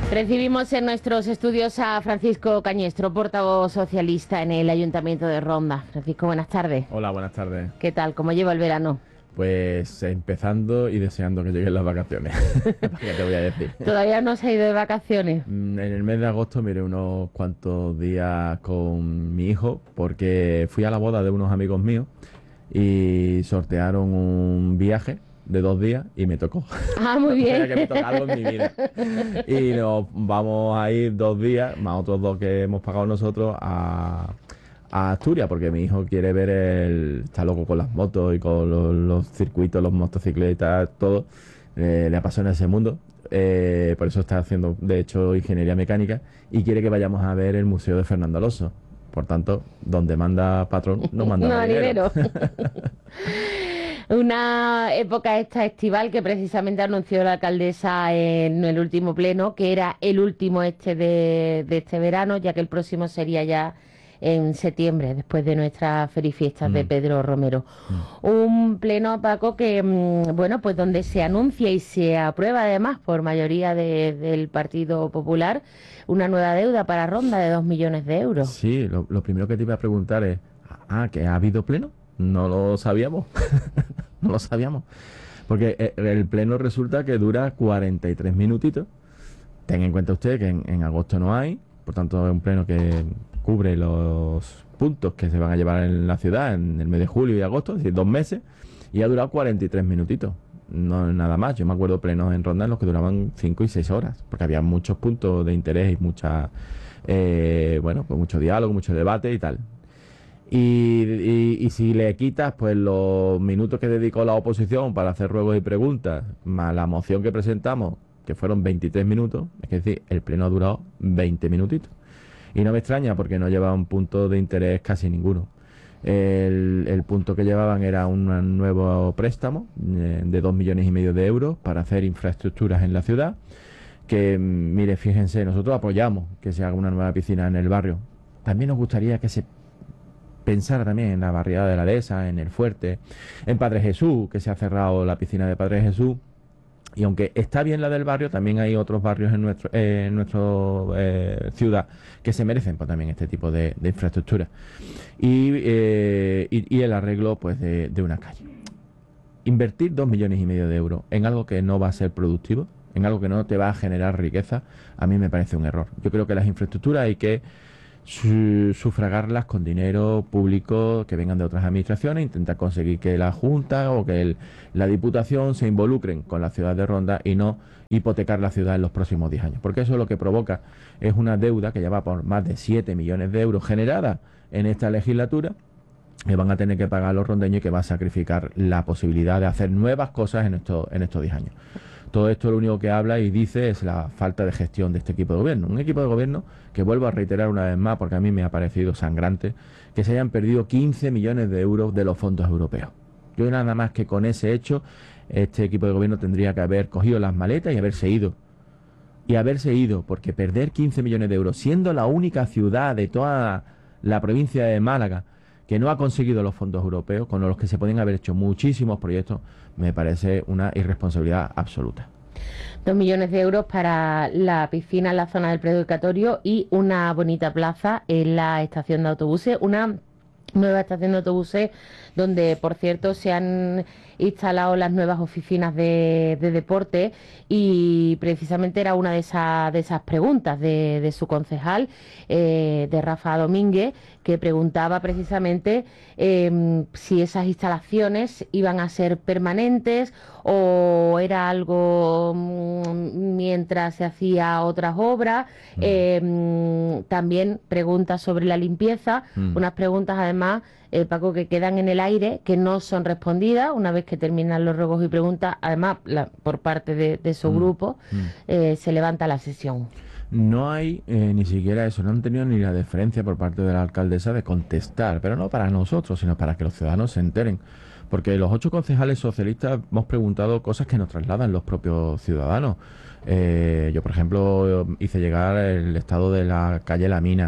Recibimos en nuestros estudios a Francisco Cañestro, portavoz socialista en el Ayuntamiento de Ronda. Francisco, buenas tardes. Hola, buenas tardes. ¿Qué tal? ¿Cómo lleva el verano? Pues empezando y deseando que lleguen las vacaciones. ¿Qué te voy a decir? ¿Todavía no se ha ido de vacaciones? En el mes de agosto miré unos cuantos días con mi hijo porque fui a la boda de unos amigos míos y sortearon un viaje de 2 días y me tocó. Ah, muy bien. Sabía que me toca algo en mi vida. Y nos vamos a ir 2 días, más otros 2 que hemos pagado nosotros, a Asturias, porque mi hijo quiere ver está loco con las motos y con los circuitos, los motocicletas, todo. Le apasiona ese mundo. Por eso está haciendo, de hecho, ingeniería mecánica y quiere que vayamos a ver el museo de Fernando Alonso. Por tanto, donde manda patrón, no manda marinero. Una época esta estival que precisamente anunció la alcaldesa en el último pleno, que era el último de este verano, ya que el próximo sería ya en septiembre, después de nuestras ferifiestas de Pedro Romero. Un pleno, Paco, que bueno, pues donde se anuncia y se aprueba además por mayoría del Partido Popular una nueva deuda para Ronda de 2 millones de euros. Sí, lo primero que te iba a preguntar es, ¿que ha habido pleno? No lo sabíamos. No lo sabíamos. Porque el pleno resulta que dura 43 minutitos. Ten en cuenta usted que en agosto no hay, por tanto es un pleno que cubre los puntos que se van a llevar en la ciudad en el mes de julio y agosto, es decir, 2 meses, y ha durado 43 minutitos. No nada más. Yo me acuerdo plenos en Ronda en los que duraban 5 y 6 horas, porque había muchos puntos de interés y pues mucho diálogo, mucho debate y tal. Y si le quitas pues los minutos que dedicó la oposición para hacer ruegos y preguntas, más la moción que presentamos, que fueron 23 minutos, es decir, el pleno ha durado 20 minutitos. Y no me extraña porque no lleva un punto de interés casi ninguno. El punto que llevaban era un nuevo préstamo de 2,5 millones de euros para hacer infraestructuras en la ciudad. Que, mire, fíjense, nosotros apoyamos que se haga una nueva piscina en el barrio. También nos gustaría que se pensara también en la barriada de la Dehesa, en el Fuerte, en Padre Jesús, que se ha cerrado la piscina de Padre Jesús. Y aunque está bien la del barrio, también hay otros barrios en nuestra ciudad que se merecen pues, también este tipo de infraestructura. Y el arreglo pues de una calle. Invertir 2,5 millones de euros en algo que no va a ser productivo, en algo que no te va a generar riqueza, a mí me parece un error. Yo creo que las infraestructuras hay que sufragarlas con dinero público que vengan de otras administraciones, intentar conseguir que la Junta o que la Diputación se involucren con la ciudad de Ronda y no hipotecar la ciudad en los próximos 10 años, porque eso lo que provoca es una deuda que ya va por más de 7 millones de euros generada en esta legislatura, que van a tener que pagar los rondeños y que va a sacrificar la posibilidad de hacer nuevas cosas en estos 10 años. Todo esto lo único que habla y dice es la falta de gestión de este equipo de gobierno. Un equipo de gobierno que, vuelvo a reiterar una vez más, porque a mí me ha parecido sangrante, que se hayan perdido 15 millones de euros de los fondos europeos. Yo nada más que con ese hecho, este equipo de gobierno tendría que haber cogido las maletas y haberse ido. Y haberse ido, porque perder 15 millones de euros, siendo la única ciudad de toda la provincia de Málaga que no ha conseguido los fondos europeos, con los que se pueden haber hecho muchísimos proyectos, me parece una irresponsabilidad absoluta. 2 millones de euros para la piscina en la zona del Preeducatorio y una bonita plaza en la estación de autobuses, una nueva estación de autobuses donde, por cierto, se han instalado las nuevas oficinas de deporte, y precisamente era una de esas preguntas de su concejal, de Rafa Domínguez, que preguntaba precisamente si esas instalaciones iban a ser permanentes o era algo mientras se hacía otras obras. También preguntas sobre la limpieza, unas preguntas además, Paco, que quedan en el aire, que no son respondidas una vez que terminan los ruegos y preguntas. Además, por parte de su grupo, se levanta la sesión. No hay ni siquiera eso, no han tenido ni la deferencia por parte de la alcaldesa de contestar, pero no para nosotros, sino para que los ciudadanos se enteren. Porque los 8 concejales socialistas hemos preguntado cosas que nos trasladan los propios ciudadanos. Yo, por ejemplo, hice llegar el estado de la calle La Mina,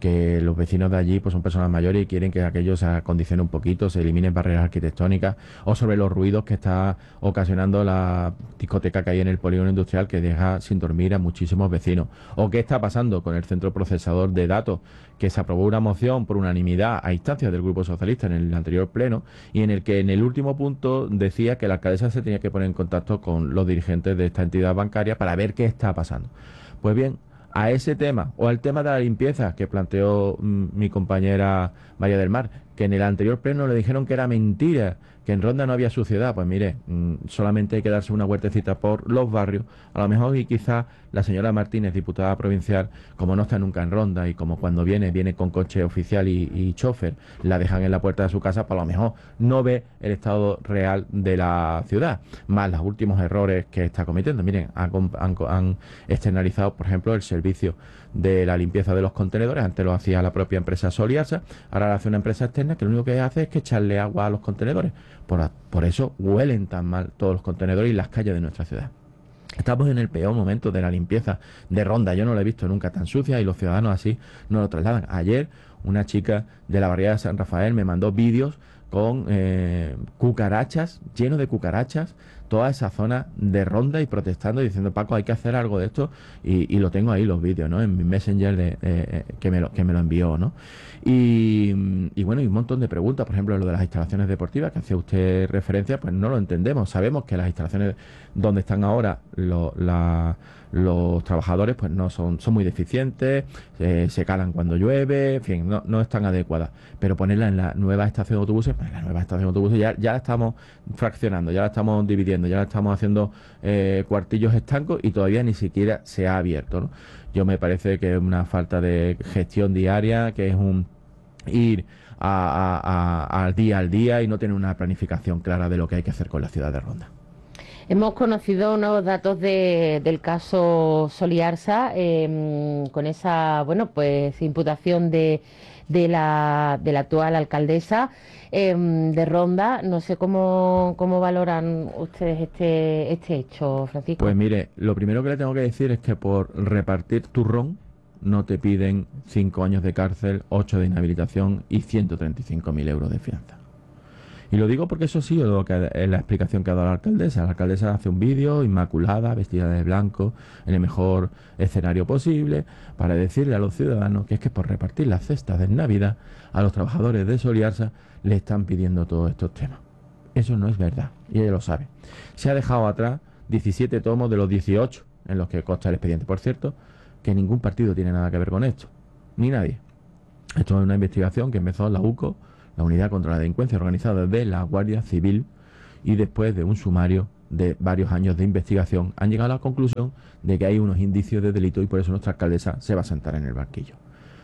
que los vecinos de allí pues son personas mayores y quieren que aquello se acondicione un poquito, se eliminen barreras arquitectónicas, o sobre los ruidos que está ocasionando la discoteca que hay en el polígono industrial, que deja sin dormir a muchísimos vecinos, o qué está pasando con el centro procesador de datos, que se aprobó una moción por unanimidad a instancias del Grupo Socialista en el anterior pleno, y en el que en el último punto decía que la alcaldesa se tenía que poner en contacto con los dirigentes de esta entidad bancaria para ver qué está pasando. Pues bien, a ese tema, o al tema de la limpieza que planteó mi compañera María del Mar, que en el anterior pleno le dijeron que era mentira, que en Ronda no había suciedad. Pues mire, solamente hay que darse una huertecita por los barrios, a lo mejor, y quizá la señora Martínez, diputada provincial, como no está nunca en Ronda y como cuando viene con coche oficial y chofer, la dejan en la puerta de su casa, pues a lo mejor no ve el estado real de la ciudad, más los últimos errores que está cometiendo. Miren, han externalizado, por ejemplo, el servicio de la limpieza de los contenedores. Antes lo hacía la propia empresa Soliarsa, ahora lo hace una empresa externa que lo único que hace es que echarle agua a los contenedores. Por eso huelen tan mal todos los contenedores y las calles de nuestra ciudad. Estamos en el peor momento de la limpieza de Ronda. Yo no la he visto nunca tan sucia y los ciudadanos así no lo trasladan. Ayer una chica de la barriada de San Rafael me mandó vídeos con cucarachas, llenos de cucarachas, toda esa zona de Ronda, y protestando y diciendo: Paco, hay que hacer algo de esto, y lo tengo ahí los vídeos, ¿no? En mi Messenger que me lo envió, ¿no? Y bueno, y un montón de preguntas, por ejemplo, lo de las instalaciones deportivas que hacía usted referencia, pues no lo entendemos. Sabemos que las instalaciones donde están ahora los trabajadores pues no son muy deficientes, se calan cuando llueve, en fin, no están adecuadas, pero ponerla en la nueva estación de autobuses, pues en la nueva estación de autobuses ya la estamos fraccionando, ya la estamos dividiendo, ya la estamos haciendo cuartillos estancos, y todavía ni siquiera se ha abierto, ¿no? Yo me parece que es una falta de gestión diaria, que es un ir al día y no tener una planificación clara de lo que hay que hacer con la ciudad de Ronda. Hemos conocido unos datos del caso Soliarsa, con esa, bueno, pues imputación de la actual alcaldesa de Ronda. No sé cómo valoran ustedes este hecho, Francisco. Pues mire, lo primero que le tengo que decir es que por repartir turrón no te piden 5 años de cárcel, 8 de inhabilitación y 135.000 euros de fianza. Y lo digo porque eso sí es la explicación que ha dado la alcaldesa. La alcaldesa hace un vídeo inmaculada, vestida de blanco, en el mejor escenario posible, para decirle a los ciudadanos que es que por repartir las cestas de Navidad a los trabajadores de Soliarsa le están pidiendo todos estos temas. Eso no es verdad, y ella lo sabe. Se ha dejado atrás 17 tomos de los 18 en los que consta el expediente. Por cierto, que ningún partido tiene nada que ver con esto, ni nadie. Esto es una investigación que empezó en la UCO, la Unidad contra la Delincuencia Organizada de la Guardia Civil, y después de un sumario de varios años de investigación han llegado a la conclusión de que hay unos indicios de delito, y por eso nuestra alcaldesa se va a sentar en el banquillo.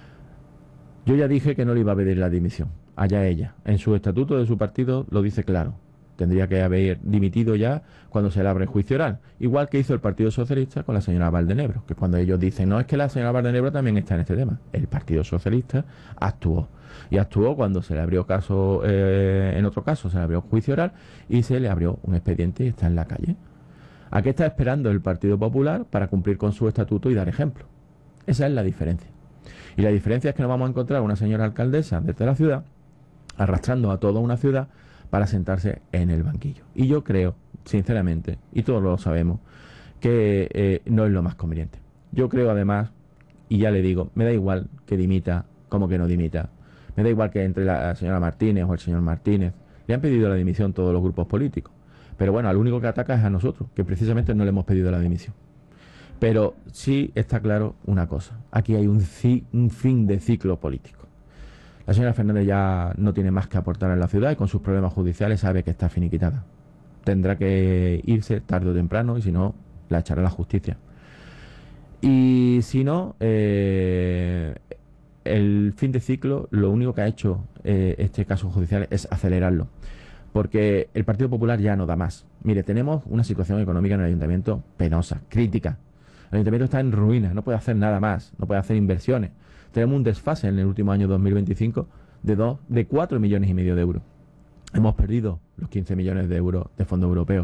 Yo ya dije que no le iba a pedir la dimisión, allá ella. En su estatuto de su partido lo dice claro. Tendría que haber dimitido ya cuando se le abre el juicio oral, igual que hizo el Partido Socialista con la señora Valdenebro, que cuando ellos dicen: no, es que la señora Valdenebro también está en este tema. El Partido Socialista actuó, y actuó cuando se le abrió caso, en otro caso se le abrió juicio oral y se le abrió un expediente y está en la calle. ¿A qué está esperando el Partido Popular para cumplir con su estatuto y dar ejemplo? Esa es la diferencia. Y la diferencia es que nos vamos a encontrar una señora alcaldesa desde la ciudad arrastrando a toda una ciudad para sentarse en el banquillo. Y yo creo, sinceramente, y todos lo sabemos, que no es lo más conveniente. Yo creo, además, y ya le digo, me da igual que dimita como que no dimita. Me da igual que entre la señora Martínez o el señor Martínez. Le han pedido la dimisión todos los grupos políticos. Pero bueno, al único que ataca es a nosotros, que precisamente no le hemos pedido la dimisión. Pero sí está claro una cosa: aquí hay un fin de ciclo político. La señora Fernández ya no tiene más que aportar en la ciudad, y con sus problemas judiciales sabe que está finiquitada. Tendrá que irse tarde o temprano, y si no, la echará a la justicia. Y si no, el fin de ciclo, lo único que ha hecho este caso judicial es acelerarlo, porque el Partido Popular ya no da más. Mire, tenemos una situación económica en el ayuntamiento penosa, crítica. El ayuntamiento está en ruina, no puede hacer nada más, no puede hacer inversiones. Tenemos un desfase en el último año 2025 de 4,5 millones de euros. Hemos perdido los 15 millones de euros de fondos europeos.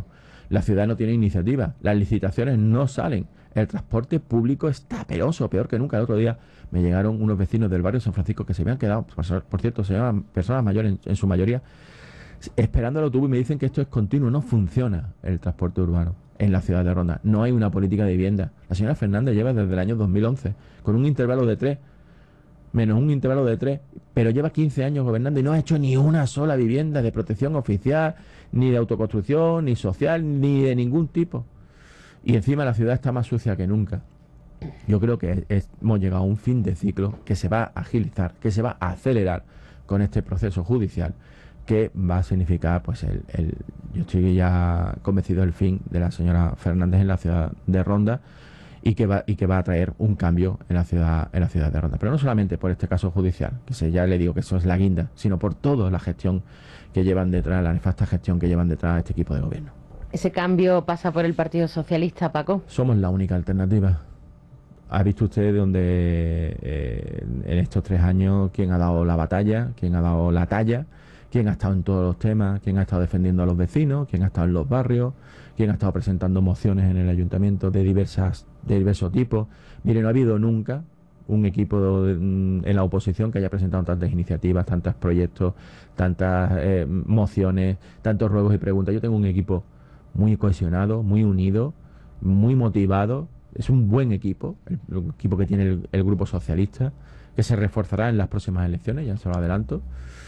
La ciudad no tiene iniciativa, las licitaciones no salen, el transporte público está peroso, peor que nunca. El otro día me llegaron unos vecinos del barrio San Francisco que se habían quedado, por cierto, se llaman personas mayores en su mayoría, esperando el autobús, y me dicen que esto es continuo, no funciona el transporte urbano en la ciudad de Ronda, no hay una política de vivienda. La señora Fernández lleva desde el año 2011 con un intervalo de 3, menos un intervalo de 3, pero lleva 15 años gobernando y no ha hecho ni una sola vivienda de protección oficial, ni de autoconstrucción, ni social, ni de ningún tipo. Y encima la ciudad está más sucia que nunca. Yo creo que hemos llegado a un fin de ciclo que se va a agilizar, que se va a acelerar con este proceso judicial, que va a significar, pues, yo estoy ya convencido del fin de la señora Fernández en la ciudad de Ronda, y que va a traer un cambio en la ciudad de Ronda. Pero no solamente por este caso judicial, ya le digo que eso es la guinda, sino por toda la gestión que llevan detrás, la nefasta gestión que llevan detrás de este equipo de gobierno. ¿Ese cambio pasa por el Partido Socialista, Paco? Somos la única alternativa. ¿Ha visto usted donde en estos 3 años quién ha dado la batalla, quién ha dado la talla, quién ha estado en todos los temas, quién ha estado defendiendo a los vecinos, quién ha estado en los barrios, quién ha estado presentando mociones en el ayuntamiento de diversos tipos? Mire, no ha habido nunca un equipo en la oposición que haya presentado tantas iniciativas, tantos proyectos, tantas mociones, tantos ruegos y preguntas. Yo tengo un equipo muy cohesionado, muy unido, muy motivado. Es un buen equipo, el equipo que tiene el Grupo Socialista, que se reforzará en las próximas elecciones, ya se lo adelanto,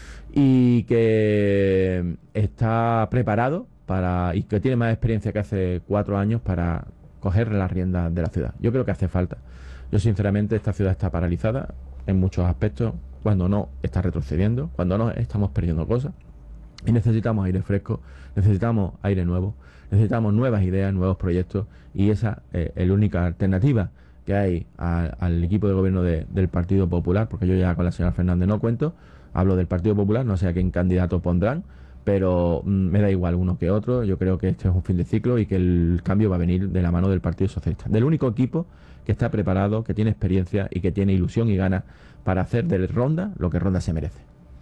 y que está preparado y que tiene más experiencia que hace 4 años para coger las riendas de la ciudad. Yo creo que hace falta. Yo, sinceramente, esta ciudad está paralizada en muchos aspectos, cuando no está retrocediendo, cuando no estamos perdiendo cosas, y necesitamos aire fresco, necesitamos aire nuevo, necesitamos nuevas ideas, nuevos proyectos, y esa es la única alternativa que hay al equipo de gobierno del Partido Popular, porque yo ya con la señora Fernández no cuento, hablo del Partido Popular, no sé a qué candidato pondrán, pero me da igual uno que otro. Yo creo que este es un fin de ciclo y que el cambio va a venir de la mano del Partido Socialista, del único equipo que está preparado, que tiene experiencia y que tiene ilusión y ganas para hacer de Ronda lo que Ronda se merece.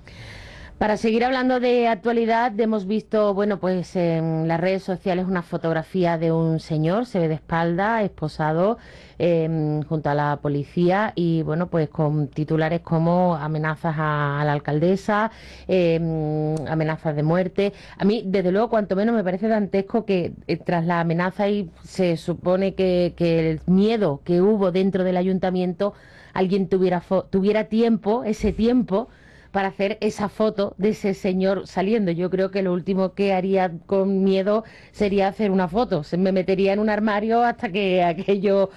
Para seguir hablando de actualidad, hemos visto, bueno, pues en las redes sociales una fotografía de un señor, se ve de espalda, esposado, junto a la policía, y bueno, pues con titulares como amenazas a la alcaldesa, amenazas de muerte. A mí, desde luego, cuanto menos me parece dantesco que tras la amenaza, y se supone que el miedo que hubo dentro del ayuntamiento, alguien tuviera tiempo, ese tiempo, para hacer esa foto de ese señor saliendo. Yo creo que lo último que haría con miedo sería hacer una foto. Me metería en un armario hasta que aquello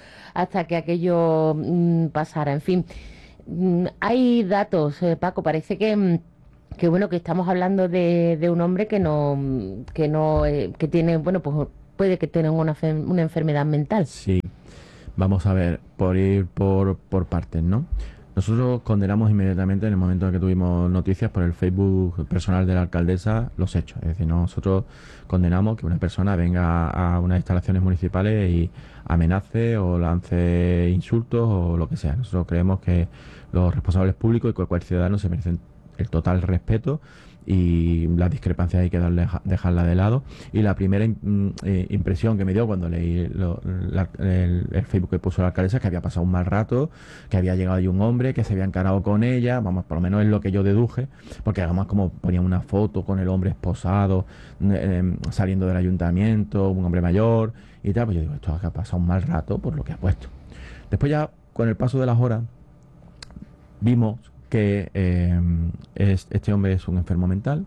pasara. En fin, hay datos, Paco. Parece que bueno, que estamos hablando de un hombre que tiene, bueno, pues puede que tenga una enfermedad mental. Sí, vamos a ver, por ir por partes, ¿no? Nosotros condenamos inmediatamente, en el momento en que tuvimos noticias por el Facebook personal de la alcaldesa, los hechos. Es decir, nosotros condenamos que una persona venga a unas instalaciones municipales y amenace o lance insultos o lo que sea. Nosotros creemos que los responsables públicos y cualquier ciudadano se merecen el total respeto, y las discrepancias hay que dejarla de lado. Y la primera impresión que me dio cuando leí el Facebook que puso la alcaldesa es que había pasado un mal rato, que había llegado ahí un hombre, que se había encarado con ella, vamos, por lo menos es lo que yo deduje, porque además como ponía una foto con el hombre esposado, saliendo del ayuntamiento, un hombre mayor y tal, pues yo digo, esto ha pasado un mal rato por lo que ha puesto. Después ya, con el paso de las horas, vimos que este hombre es un enfermo mental,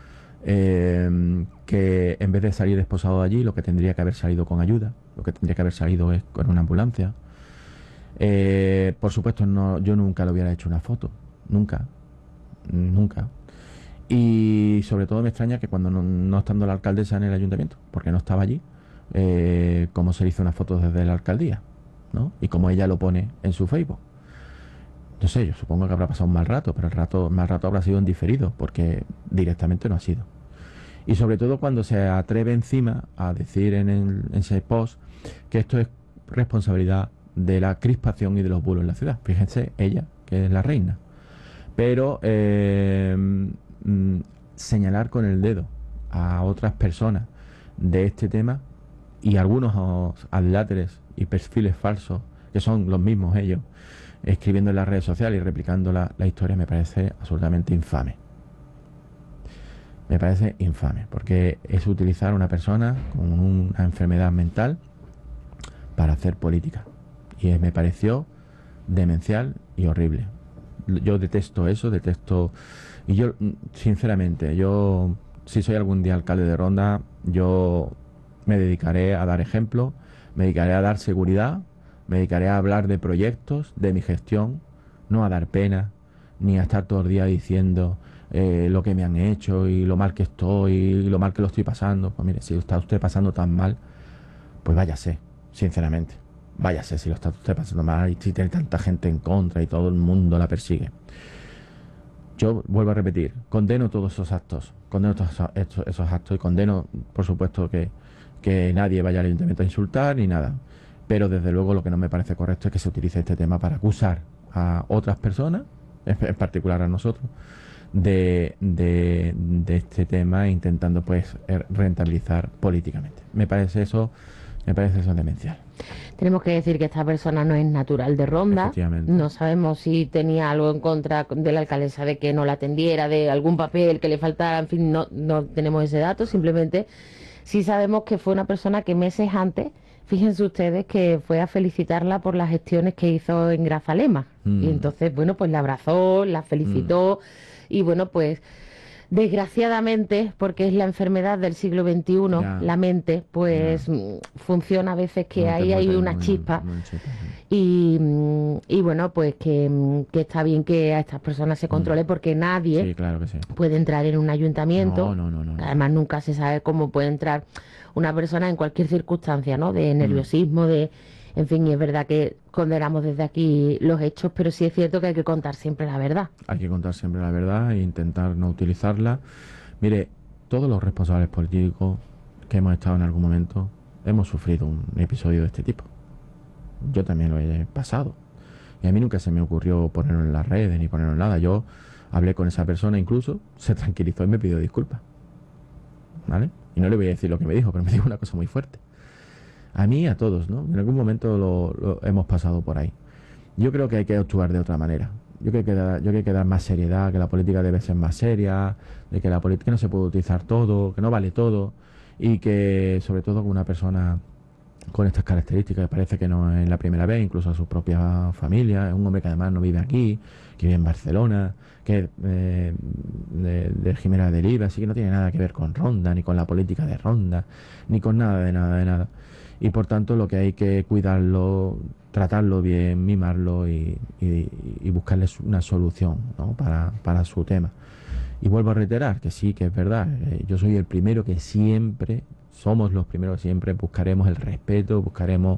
que en vez de salir esposado de allí, lo que tendría que haber salido con ayuda, lo que tendría que haber salido es con una ambulancia. Por supuesto, yo nunca le hubiera hecho una foto, nunca. Y sobre todo me extraña que cuando no estando la alcaldesa en el ayuntamiento, porque no estaba allí, cómo se le hizo una foto desde la alcaldía, ¿no? Y como ella lo pone en su Facebook. No sé, yo supongo que habrá pasado un mal rato, pero el mal rato habrá sido en diferido, porque directamente no ha sido. Y sobre todo cuando se atreve encima a decir en ese post que esto es responsabilidad de la crispación y de los bulos en la ciudad. Fíjense, ella, que es la reina. Pero señalar con el dedo a otras personas de este tema, y algunos adláteres y perfiles falsos, que son los mismos ellos, escribiendo en las redes sociales y replicando la historia, me parece absolutamente infame. Me parece infame, porque es utilizar a una persona con una enfermedad mental para hacer política. Y me pareció demencial y horrible. Yo detesto eso, Y yo, sinceramente, si soy algún día alcalde de Ronda, yo me dedicaré a dar ejemplo, me dedicaré a dar seguridad, me dedicaré a hablar de proyectos, de mi gestión, no a dar pena, ni a estar todo el día diciendo lo que me han hecho y lo mal que estoy y lo mal que lo estoy pasando. Pues mire, si lo está usted pasando tan mal, pues váyase, sinceramente. Váyase si lo está usted pasando mal y si tiene tanta gente en contra y todo el mundo la persigue. Yo vuelvo a repetir, condeno todos esos actos, esos actos y condeno, por supuesto, que nadie vaya al ayuntamiento a insultar ni nada. Pero desde luego lo que no me parece correcto es que se utilice este tema para acusar a otras personas, en particular a nosotros, de este tema, intentando pues rentabilizar políticamente. Me parece eso demencial. Tenemos que decir que esta persona no es natural de Ronda. No sabemos si tenía algo en contra de la alcaldesa, de que no la atendiera, de algún papel que le faltara, en fin, no tenemos ese dato. Simplemente sí sabemos que fue una persona que meses antes, fíjense ustedes, que fue a felicitarla por las gestiones que hizo en Grazalema. Y entonces, bueno, pues la abrazó, la felicitó. Y bueno, pues desgraciadamente, porque es la enfermedad del siglo XXI, la mente, pues funciona a veces que ahí hay una chispa. Y bueno, pues que está bien que a estas personas se controle, porque nadie puede entrar en un ayuntamiento. No. Además, nunca se sabe cómo puede entrar una persona en cualquier circunstancia, ¿no? De nerviosismo, en fin, y es verdad que condenamos desde aquí los hechos, pero sí es cierto que hay que contar siempre la verdad. Hay que contar siempre la verdad e intentar no utilizarla. Mire, todos los responsables políticos que hemos estado en algún momento hemos sufrido un episodio de este tipo. Yo también lo he pasado. Y a mí nunca se me ocurrió ponerlo en las redes ni ponerlo en nada. Yo hablé con esa persona, incluso se tranquilizó y me pidió disculpas. ¿Vale? Y no le voy a decir lo que me dijo, pero me dijo una cosa muy fuerte. A mí y a todos, ¿no? En algún momento lo hemos pasado por ahí. Yo creo que hay que actuar de otra manera. Yo creo que hay que dar más seriedad, que la política debe ser más seria, de que la política no se puede utilizar todo, que no vale todo, y que sobre todo con una persona con estas características, parece que no es la primera vez, incluso a su propia familia, es un hombre que además no vive aquí, que vive en Barcelona, que es de Jimena del Iba, así que no tiene nada que ver con Ronda, ni con la política de Ronda, ni con nada de nada. Y por tanto lo que hay que cuidarlo, tratarlo bien, mimarlo y buscarle una solución, ¿no? para su tema. Y vuelvo a reiterar que sí, que es verdad, yo soy el primero que siempre, somos los primeros que siempre buscaremos el respeto, buscaremos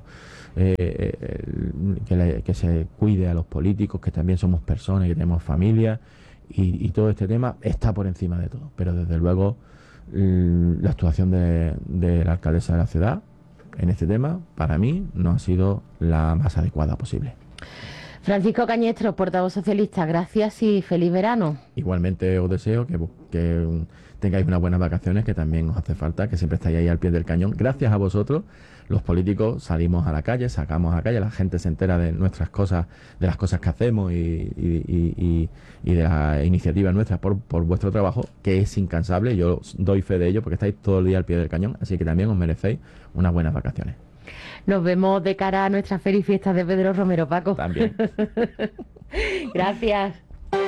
que se cuide a los políticos, que también somos personas, que tenemos familia, y todo este tema está por encima de todo. Pero desde luego la actuación de la alcaldesa de la ciudad en este tema, para mí, no ha sido la más adecuada posible. Francisco Cañestro, portavoz socialista, gracias y feliz verano. Igualmente os deseo que tengáis unas buenas vacaciones, que también os hace falta, que siempre estáis ahí al pie del cañón. Gracias a vosotros, los políticos, salimos a la calle, sacamos a la calle, la gente se entera de nuestras cosas, de las cosas que hacemos y de las iniciativas nuestras por vuestro trabajo, que es incansable. Yo doy fe de ello porque estáis todo el día al pie del cañón, así que también os merecéis unas buenas vacaciones. Nos vemos de cara a nuestras ferias y fiestas de Pedro Romero, Paco. También. Gracias.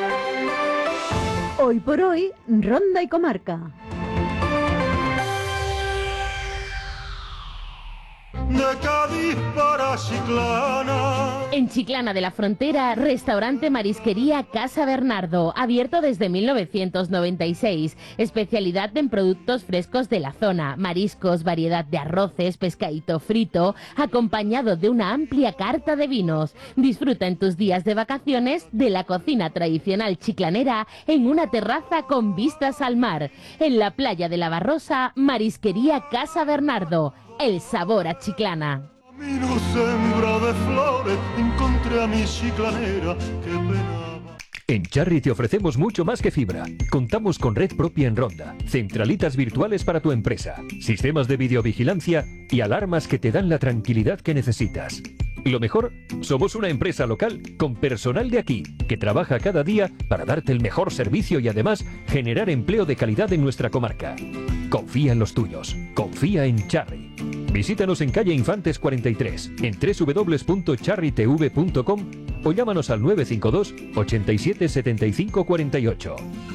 Hoy por hoy, Ronda y Comarca. De Cádiz para Chiclana. En Chiclana de la Frontera, restaurante Marisquería Casa Bernardo, abierto desde 1996. Especialidad en productos frescos de la zona, mariscos, variedad de arroces, pescadito frito, acompañado de una amplia carta de vinos. Disfruta en tus días de vacaciones de la cocina tradicional chiclanera en una terraza con vistas al mar. En la playa de la Barrosa, Marisquería Casa Bernardo. El sabor a Chiclana. Camino sembra de flores, encontré a mi chiclanera que penaba. En Charry te ofrecemos mucho más que fibra. Contamos con red propia en Ronda, centralitas virtuales para tu empresa, sistemas de videovigilancia y alarmas que te dan la tranquilidad que necesitas. Lo mejor, somos una empresa local con personal de aquí que trabaja cada día para darte el mejor servicio y además generar empleo de calidad en nuestra comarca. Confía en los tuyos. Confía en Charry. Visítanos en calle Infantes 43, en www.charrytv.com o llámanos al 952 87 75 48.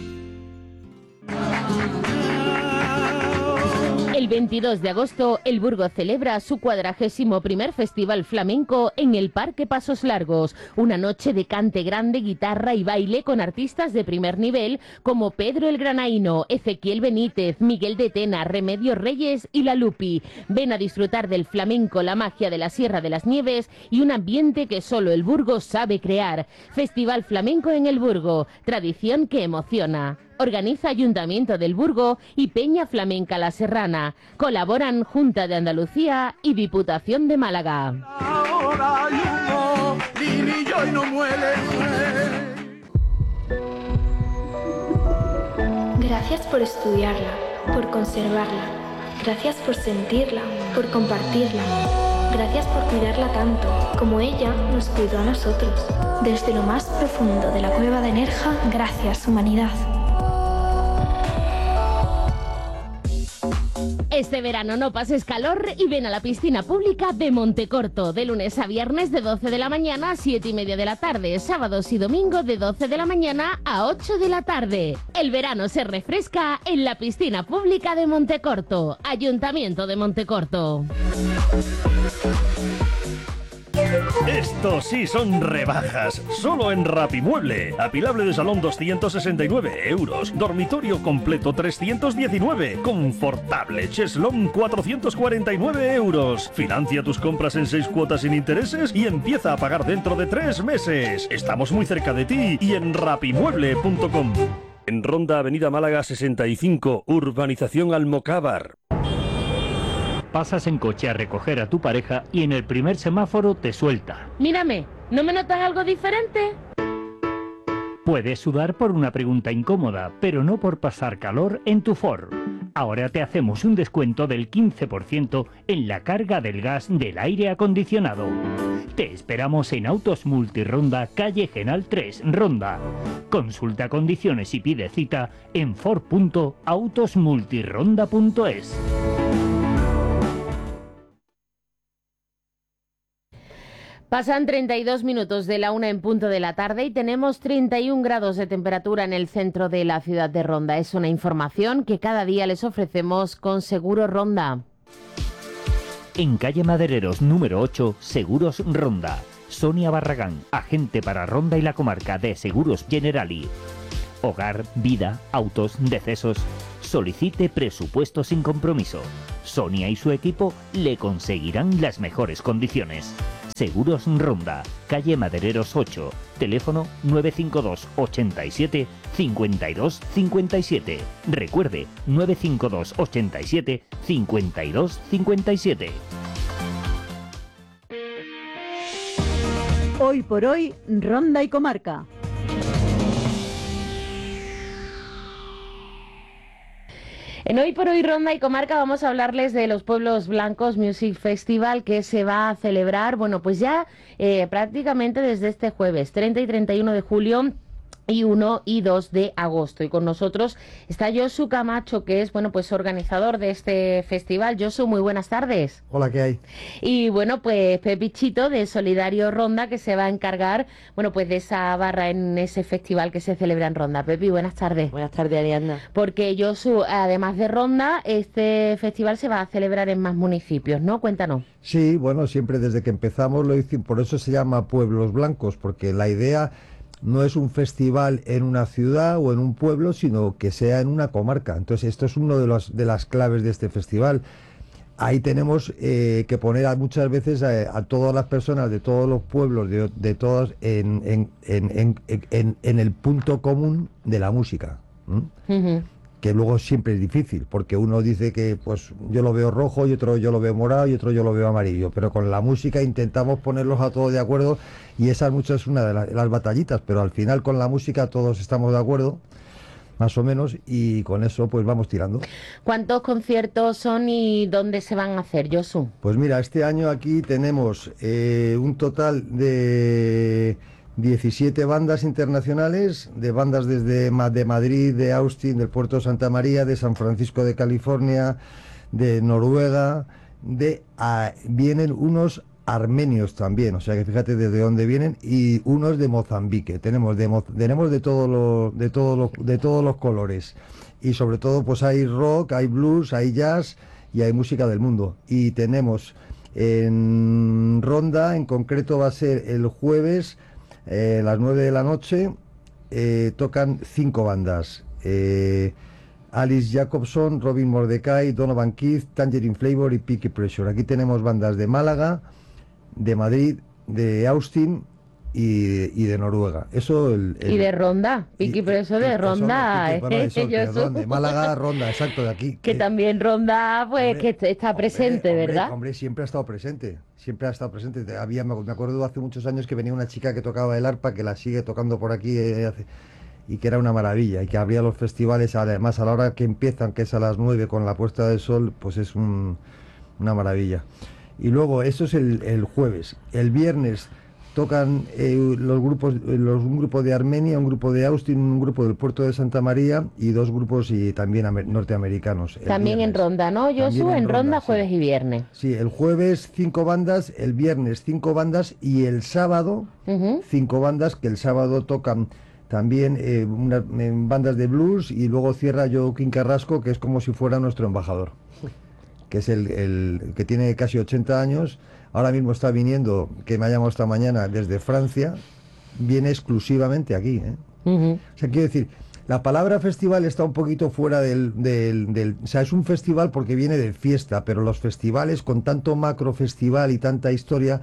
El 22 de agosto, el Burgo celebra su 41º Festival Flamenco en el Parque Pasos Largos. Una noche de cante grande, guitarra y baile con artistas de primer nivel como Pedro el Granaíno, Ezequiel Benítez, Miguel de Tena, Remedios Reyes y La Lupi. Ven a disfrutar del flamenco, la magia de la Sierra de las Nieves y un ambiente que solo el Burgo sabe crear. Festival Flamenco en el Burgo, tradición que emociona. Organiza Ayuntamiento del Burgo y Peña Flamenca La Serrana. Colaboran Junta de Andalucía y Diputación de Málaga. Ahora hay humo, y no muele. Gracias por estudiarla, por conservarla. Gracias por sentirla, por compartirla. Gracias por cuidarla tanto, como ella nos cuidó a nosotros. Desde lo más profundo de la cueva de Nerja, gracias, humanidad. Este verano no pases calor y ven a la piscina pública de Montecorto, de lunes a viernes de 12 de la mañana a 7:30 de la tarde, sábados y domingo de 12 de la mañana a 8 de la tarde. El verano se refresca en la piscina pública de Montecorto, Ayuntamiento de Montecorto. Estos sí son rebajas, solo en Rapimueble. Apilable de salón 269 euros, dormitorio completo 319, confortable cheslón 449 euros. Financia tus compras en 6 cuotas sin intereses y empieza a pagar dentro de 3 meses. Estamos muy cerca de ti y en rapimueble.com. En Ronda, Avenida Málaga 65, Urbanización Almocávar. Pasas en coche a recoger a tu pareja y en el primer semáforo te suelta. Mírame, ¿no me notas algo diferente? Puedes sudar por una pregunta incómoda, pero no por pasar calor en tu Ford. Ahora te hacemos un descuento del 15% en la carga del gas del aire acondicionado. Te esperamos en Autos Multironda, calle Genal 3, Ronda. Consulta condiciones y pide cita en ford.autosmultironda.es. Pasan 32 minutos de la 1 en punto de la tarde y tenemos 31 grados de temperatura en el centro de la ciudad de Ronda. Es una información que cada día les ofrecemos con Seguro Ronda. En calle Madereros número 8, Seguros Ronda. Sonia Barragán, agente para Ronda y la comarca de Seguros Generali. Hogar, vida, autos, decesos. Solicite presupuesto sin compromiso. Sonia y su equipo le conseguirán las mejores condiciones. Seguros Ronda, calle Madereros 8, teléfono 952 87 52 57. Recuerde, 952 87 52 57. Hoy por hoy, Ronda y Comarca. En Hoy por Hoy Ronda y Comarca vamos a hablarles de los Pueblos Blancos Music Festival que se va a celebrar, bueno, pues ya prácticamente desde este jueves, 30 y 31 de julio, y 1 y 2 de agosto. Y con nosotros está Josu Camacho, que es, bueno, pues organizador de este festival. Josu, muy buenas tardes. Hola, ¿qué hay? Y bueno, pues Pepichito de Solidario Ronda, que se va a encargar, bueno, pues de esa barra en ese festival que se celebra en Ronda. Pepi, buenas tardes. Buenas tardes, Ariadna. Porque Josu, además de Ronda, este festival se va a celebrar en más municipios, ¿no? Cuéntanos. Sí, bueno, siempre desde que empezamos lo hicimos, por eso se llama Pueblos Blancos, porque la idea no es un festival en una ciudad o en un pueblo, sino que sea en una comarca. Entonces, esto es uno de las claves de este festival. Ahí tenemos que poner muchas veces a todas las personas de todos los pueblos, de todos, en el punto común de la música. que luego siempre es difícil, porque uno dice que pues yo lo veo rojo y otro yo lo veo morado y otro yo lo veo amarillo, pero con la música intentamos ponerlos a todos de acuerdo y esa es una de las batallitas, pero al final con la música todos estamos de acuerdo, más o menos, y con eso pues vamos tirando. ¿Cuántos conciertos son y dónde se van a hacer, Josu? Pues mira, este año aquí tenemos un total de 17 bandas internacionales, de bandas desde de Madrid, de Austin, del puerto de Santa María, de San Francisco de California, de Noruega, vienen unos armenios también, o sea que fíjate desde dónde vienen, y unos de Mozambique. Tenemos de todos los colores, y sobre todo pues hay rock, hay blues, hay jazz y hay música del mundo. Y tenemos en Ronda, en concreto va a ser el jueves, las 9 de la noche, tocan 5 bandas. Alice Jacobson, Robin Mordecai, Donovan Keith, Tangerine Flavor y Peaky Pressure. Aquí tenemos bandas de Málaga, de Madrid, de Austin y de Noruega. Eso y de Ronda, Peaky Pressure de Ronda. De Málaga, Ronda, exacto, de aquí. Que también Ronda, pues, que está presente, ¿verdad? Hombre, siempre ha estado presente. Siempre ha estado presente. Me acuerdo hace muchos años que venía una chica que tocaba el arpa, que la sigue tocando por aquí, y que era una maravilla, y que abría los festivales, además a la hora que empiezan, que es a las 9 con la puesta del sol, pues es una maravilla. Y luego, eso es el jueves. El viernes tocan un grupo de Armenia, un grupo de Austin, un grupo del puerto de Santa María y 2 grupos y también norteamericanos. También viernes. En Ronda, ¿no, Josu? En Ronda, jueves y viernes. Sí, el jueves 5 bandas, el viernes 5 bandas y el sábado 5 bandas, que el sábado tocan también bandas de blues, y luego cierra Joaquín Carrasco, que es como si fuera nuestro embajador, que es el que tiene casi 80 años. Ahora mismo está viniendo, que me ha llamado esta mañana, desde Francia, viene exclusivamente aquí. O sea, quiero decir, la palabra festival está un poquito fuera o sea, es un festival porque viene de fiesta, pero los festivales con tanto macro festival y tanta historia,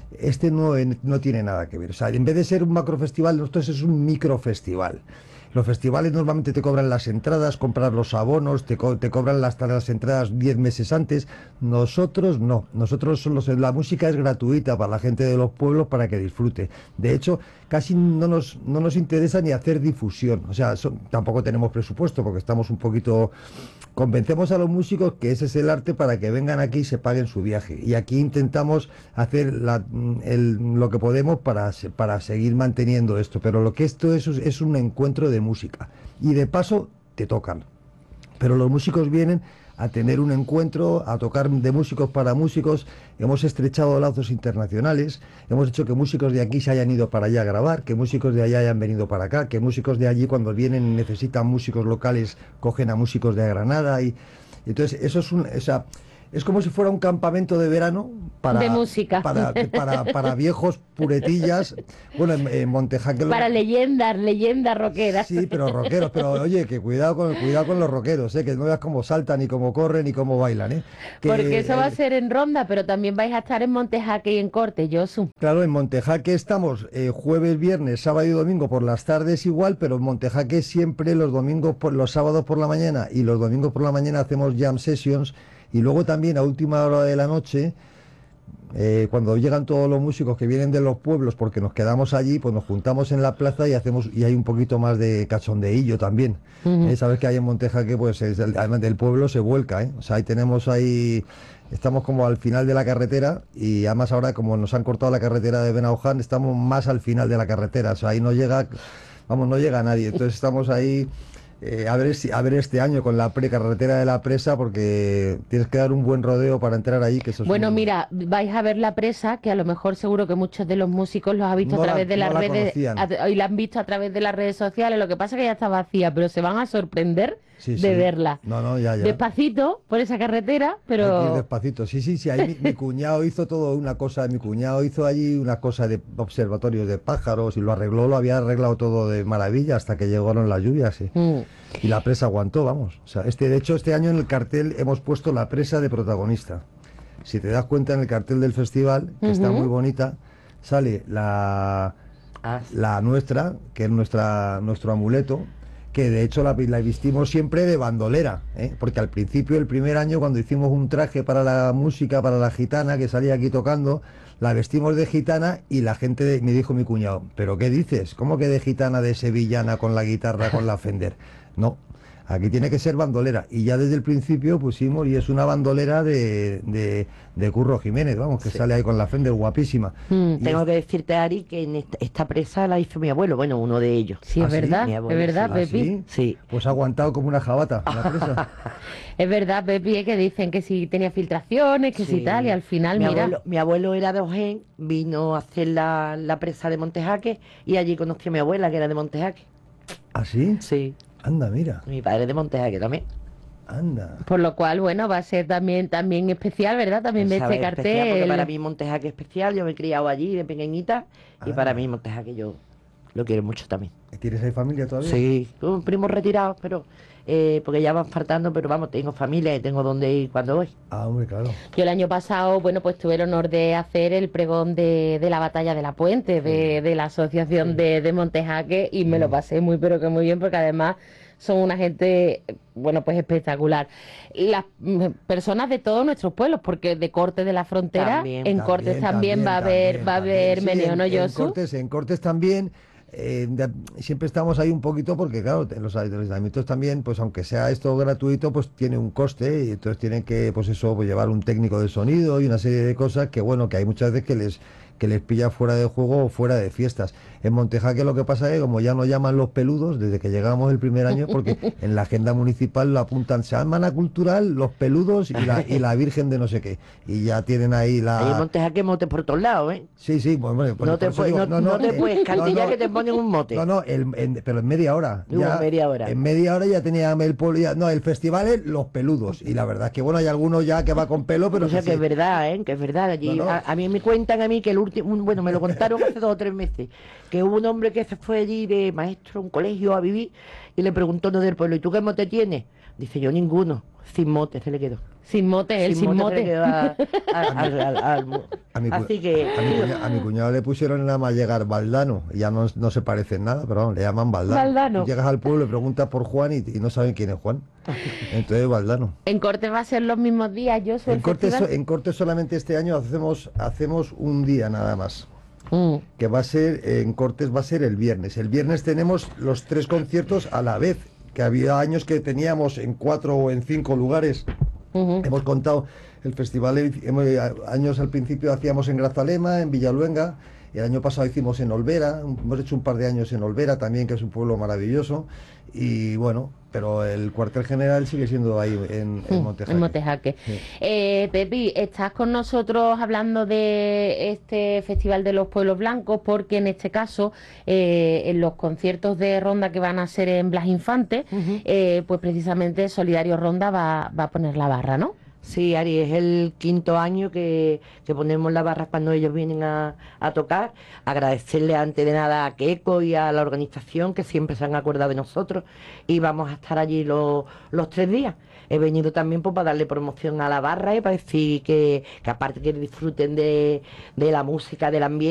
no tiene nada que ver. O sea, en vez de ser un macro festival, nosotros es un micro festival. Los festivales normalmente te cobran las entradas, comprar los abonos, te cobran las entradas 10 meses antes. Nosotros no. Nosotros la música es gratuita para la gente de los pueblos para que disfrute. De hecho, casi no nos interesa ni hacer difusión. O sea, tampoco tenemos presupuesto porque estamos un poquito... Convencemos a los músicos que ese es el arte para que vengan aquí y se paguen su viaje. Y aquí intentamos hacer lo que podemos para seguir manteniendo esto. Pero lo que esto es un encuentro de música. Y de paso te tocan. Pero los músicos vienen a tener un encuentro, a tocar de músicos para músicos. Hemos estrechado lazos internacionales, hemos hecho que músicos de aquí se hayan ido para allá a grabar, que músicos de allá hayan venido para acá, que músicos de allí cuando vienen y necesitan músicos locales cogen a músicos de Granada, y entonces eso es como si fuera un campamento de verano de música para viejos puretillas. Bueno, en Montejaque para leyendas rockeras. Sí, pero rockeros, pero oye, que cuidado con los rockeros, que no veas cómo saltan y cómo corren y cómo bailan, porque eso va a ser en Ronda, pero también vais a estar en Montejaque y en Corte, Josu. Claro, en Montejaque estamos jueves, viernes, sábado y domingo por las tardes igual, pero en Montejaque siempre los sábados por la mañana y los domingos por la mañana hacemos jam sessions. Y luego también a última hora de la noche, cuando llegan todos los músicos que vienen de los pueblos, porque nos quedamos allí, pues nos juntamos en la plaza y hay un poquito más de cachondeillo también. Sabes que hay en Montejaque, pues además del pueblo se vuelca, O sea, estamos como al final de la carretera, y además ahora como nos han cortado la carretera de Benaoján, estamos más al final de la carretera. O sea, ahí no llega nadie. Entonces estamos ahí... a ver este año con la carretera de la presa, porque tienes que dar un buen rodeo para entrar allí. Que eso mira, vais a ver la presa, que a lo mejor seguro que muchos de los músicos los ha visto a través de las redes y la han visto a través de las redes sociales. Lo que pasa es que ya está vacía, pero se van a sorprender de verla. Ya. Despacito por esa carretera, pero... Despacito, sí. Ahí mi cuñado hizo todo una cosa. Mi cuñado hizo allí una cosa de observatorios de pájaros y lo había arreglado todo de maravilla hasta que llegaron las lluvias. Y la presa aguantó, vamos. O sea, de hecho, este año en el cartel hemos puesto la presa de protagonista. Si te das cuenta, en el cartel del festival, que está muy bonita, sale la nuestra, que es nuestro amuleto, que de hecho la vestimos siempre de bandolera, ¿eh? Porque al principio, el primer año, cuando hicimos un traje para la música, para la gitana, que salía aquí tocando, la vestimos de gitana y la gente me dijo mi cuñado, ¿pero qué dices? ¿Cómo que de gitana, de sevillana, con la guitarra, con la Fender? No, aquí tiene que ser bandolera. Y ya desde el principio pusimos, y es una bandolera de Curro Jiménez, vamos, que sale ahí con la Fender, guapísima. Tengo que decirte, Ari, que en esta presa la hizo mi abuelo, bueno, uno de ellos. Sí, es verdad, es verdad, Pepi. Sí. Pues ha aguantado como una jabata la presa. Es verdad, Pepi, que dicen que si tenía filtraciones, que si tal, y al final, mi abuelo era de Ojén, vino a hacer la presa de Montejaque, y allí conocí a mi abuela, que era de Montejaque. ¿Ah, sí? Sí. Anda, mira. Mi padre es de Montejaque también. Anda. Por lo cual, bueno, va a ser también especial, ¿verdad? También ve este cartel. Porque para mí Montejaque es especial, yo me he criado allí de pequeñita, y para mí Montejaque yo lo quiero mucho también. ¿Tienes ahí familia todavía? Sí, primos retirados, pero porque ya van faltando, pero vamos, tengo familia y tengo dónde ir cuando voy. Ah, hombre, claro. Yo el año pasado, bueno, pues tuve el honor de hacer el pregón de la batalla de la Puente, de la asociación de Montejaque, y me lo pasé muy, pero que muy bien, porque además son una gente, bueno, pues espectacular. Las personas de todos nuestros pueblos, porque de Cortes de la Frontera, en Cortes también va a haber meneo, ¿no, Josu? En Cortes también. Siempre estamos ahí un poquito porque claro, los ayuntamientos también, pues aunque sea esto gratuito, pues tiene un coste, y entonces tienen que, pues eso, pues llevar un técnico de sonido y una serie de cosas que bueno, que hay muchas veces que les pilla fuera de juego o fuera de fiestas. En Montejaque lo que pasa es que como ya nos llaman los peludos desde que llegamos el primer año, porque en la agenda municipal lo apuntan Semana Cultural, los peludos y la Virgen de no sé qué, y ya tienen ahí la... Ahí en Montejaque mote por todos lados, ¿eh? Sí, bueno, no te puedes cantillar que te ponen un mote. Pero en media hora. En media hora ya teníamos el pueblo, el festival es los peludos, y la verdad es que bueno, hay algunos ya que va con pelo, pero... O sea, que es verdad, ¿eh? Que es verdad. Allí, a mí me cuentan que el último, bueno, me lo contaron hace 2 o 3 meses, que hubo un hombre que se fue allí de maestro a un colegio a vivir, y le preguntó uno del pueblo, ¿y tú qué mote tienes? Dice, yo ninguno. Sin mote se le quedó. Sin mote. Así que... A mi cuñado le pusieron nada más llegar Valdano, y ya no se parecen nada, pero vamos, le llaman Valdano. Llegas al pueblo, le preguntas por Juan y no saben quién es Juan. Entonces Valdano. ¿En Cortes va a ser los mismos días, yo soy en Cortes solamente este año hacemos un día nada más. Que va a ser, en Cortes va a ser el viernes. El viernes tenemos los 3 conciertos a la vez, que había años que teníamos en 4 o en 5 lugares. Hemos contado el festival, años al principio hacíamos en Grazalema, en Villaluenga, y el año pasado hicimos en Olvera, hemos hecho un par de años en Olvera también, que es un pueblo maravilloso, y bueno, pero el cuartel general sigue siendo ahí en Montejaque. En Montejaque. Sí. Pepi, estás con nosotros hablando de este Festival de los Pueblos Blancos, porque en este caso, en los conciertos de Ronda que van a ser en Blas Infante, pues precisamente Solidario Ronda va a poner la barra, ¿no? Sí, Ari, es el 5.º año que ponemos la barra cuando ellos vienen a tocar. Agradecerle antes de nada a Keiko y a la organización, que siempre se han acordado de nosotros, y vamos a estar allí los 3 días. He venido también pues, para darle promoción a la barra y para decir que aparte que disfruten de la música, del ambiente,